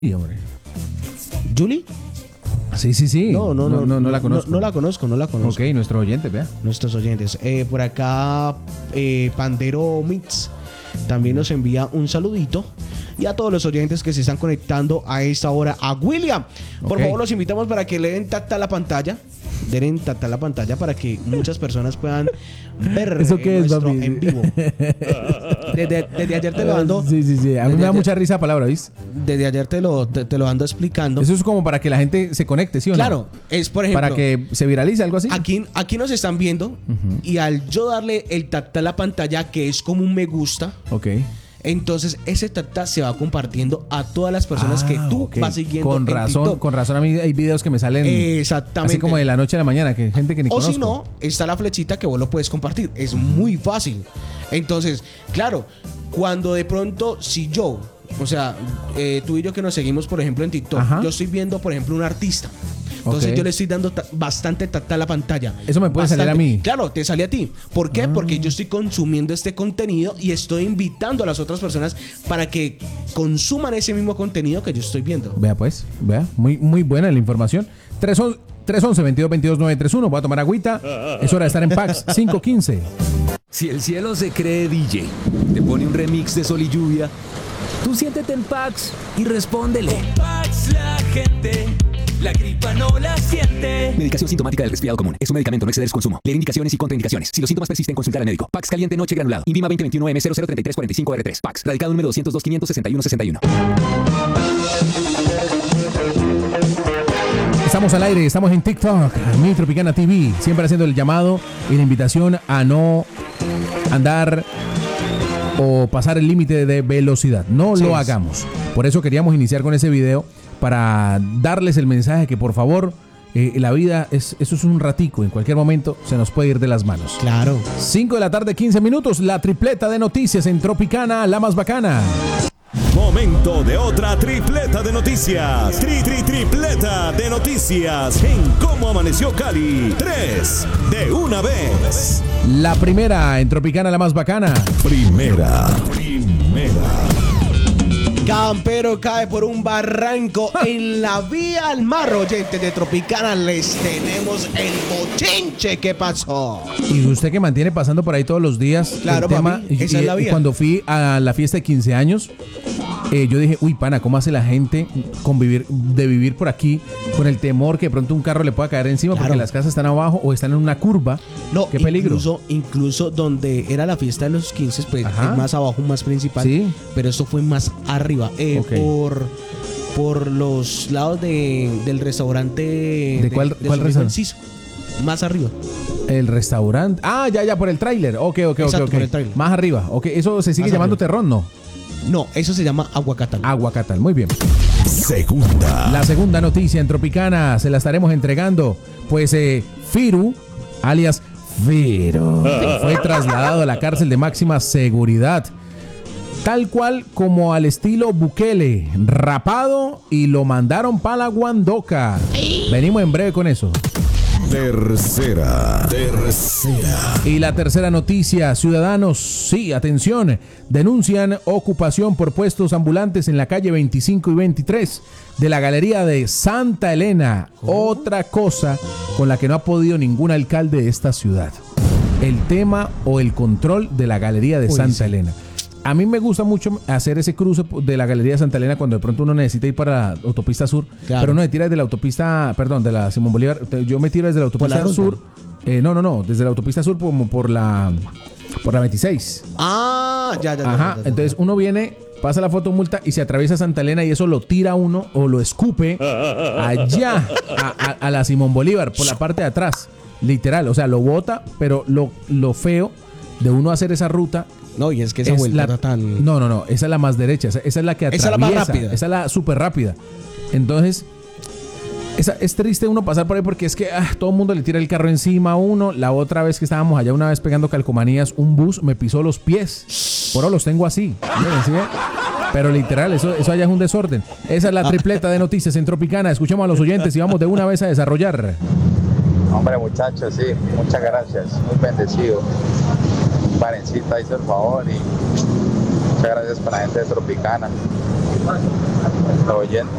hombre. ¿Julie? Sí. No la conozco. No la conozco. Ok, nuestro oyente, vea. Nuestros oyentes. Por acá, Pandero Mix también nos envía un saludito. Y a todos los oyentes que se están conectando a esta hora. A William, por favor, los invitamos para que le den tacta a la pantalla. Den tacta a la pantalla para que muchas personas puedan ver ¿Eso qué es, nuestro papi? en vivo. Desde ayer te lo ando. Sí. A mí me da mucha risa la palabra, ¿viste? Desde ayer te lo ando explicando. Eso es como para que la gente se conecte, ¿sí o no? Claro, es por ejemplo. Para que se viralice, algo así. Aquí nos están viendo. Y al yo darle el tacta a la pantalla, que es como un me gusta. Ok. Entonces ese tacta se va compartiendo a todas las personas que tú vas siguiendo. Con razón a mí hay videos que me salen exactamente, así como de la noche a la mañana, que gente que ni conozco. O si no, está la flechita que vos lo puedes compartir. Es muy fácil. Entonces, claro, cuando de pronto, si yo, o sea, tú y yo que nos seguimos, por ejemplo, en TikTok, yo estoy viendo, por ejemplo, un artista. Entonces yo le estoy dando bastante tacta a la pantalla. Eso me puede salir a mí. Claro, te sale a ti. ¿Por qué? Porque yo estoy consumiendo este contenido y estoy invitando a las otras personas para que consuman ese mismo contenido que yo estoy viendo. Vea pues, muy buena la información. 311-2222-931. Voy a tomar agüita. Es hora de estar en Pax 515. Si el cielo se cree DJ, te pone un remix de Sol y Lluvia, tú siéntete en Pax y respóndele. Con Pax la gente, la gripa no la siente. Medicación sintomática del resfriado común. Es un medicamento, no exceder su consumo. Leer indicaciones y contraindicaciones. Si los síntomas persisten, consultar al médico. Pax caliente noche granulado. Invima 2021M003345R3. Pax. Radicado número 202-561-61. Estamos al aire, estamos en TikTok, Mi Tropicana TV, siempre haciendo el llamado y la invitación a no andar o pasar el límite de velocidad. No lo hagamos. Por eso queríamos iniciar con ese video para darles el mensaje que por favor, la vida eso es un ratico, en cualquier momento se nos puede ir de las manos. Claro. 5 de la tarde, 15 minutos, la tripleta de noticias en Tropicana, la más bacana. Momento de otra tripleta de noticias. Tripleta de noticias en Cómo Amaneció Cali. 3 de una vez. La primera en Tropicana, la más bacana. Primera. Campero cae por un barranco en la vía al mar. Oyentes de Tropicana, les tenemos el bochinche que pasó. Y usted que mantiene pasando por ahí todos los días. Claro, el tema, papi, esa es la vía. Cuando fui a la fiesta de 15 años, yo dije, uy, pana, ¿cómo hace la gente de vivir por aquí con el temor que de pronto un carro le pueda caer encima? Claro. Porque las casas están abajo o están en una curva. No, qué peligro. Incluso donde era la fiesta de los 15, pues más abajo, más principal. Sí. Pero eso fue más arriba. Por los lados del restaurante. ¿De cuál restaurante? Más arriba. El restaurante. Ah, ya, por el tráiler. Ok. Exacto, por el tráiler. Más arriba. Ok, eso se sigue más llamando arriba. Terrón, ¿no? No, eso se llama Aguacatal. Aguacatal, muy bien. Segunda. La segunda noticia en Tropicana se la estaremos entregando. Pues Firu, alias Firu, fue trasladado a la cárcel de máxima seguridad. Tal cual como al estilo Bukele, rapado y lo mandaron para la Guandoca. Venimos en breve con eso. Tercera. Y la tercera noticia, ciudadanos, sí, atención, denuncian ocupación por puestos ambulantes en la calle 25 y 23 de la galería de Santa Elena. Otra cosa con la que no ha podido ningún alcalde de esta ciudad. El tema o el control de la galería de Santa Elena. A mí me gusta mucho hacer ese cruce de la Galería de Santa Elena cuando de pronto uno necesita ir para la autopista sur. Claro. Pero uno se tira desde la autopista, de la Simón Bolívar. Yo me tiro desde la autopista sur. No, desde la autopista sur como por la 26. Ah, ya. Ajá, entonces uno viene, pasa la fotomulta y se atraviesa Santa Elena y eso lo tira uno o lo escupe allá a la Simón Bolívar por la parte de atrás. Literal, o sea, lo bota, pero lo feo de uno hacer esa ruta. No, y es que esa vuelta está tan... No, esa es la más derecha, esa es la que atraviesa. Esa es la más rápida. Esa es la súper rápida. Entonces, es triste uno pasar por ahí porque es que todo el mundo le tira el carro encima a uno. La otra vez que estábamos allá una vez pegando calcomanías, un bus me pisó los pies. Por ahora los tengo así. Miren, ¿sí? Pero literal, eso allá es un desorden. Esa es la tripleta de noticias en Tropicana. Escuchemos a los oyentes y vamos de una vez a desarrollar. Hombre, muchachos, sí, muchas gracias. Muy bendecido. Parencita hizo el favor y muchas gracias para la gente de Tropicana. los oyentes